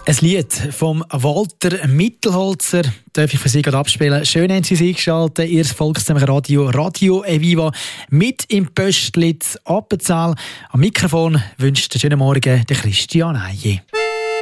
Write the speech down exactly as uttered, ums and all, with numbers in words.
Ein Lied vom Walter Mittelholzer darf ich für Sie gerade abspielen. Schön haben Sie sich eingeschaltet. Ihr Volkszimmer-Radio, Radio Eviva mit im Pöstlitz Appenzell. Am Mikrofon wünscht einen schönen Morgen der Christian Eije.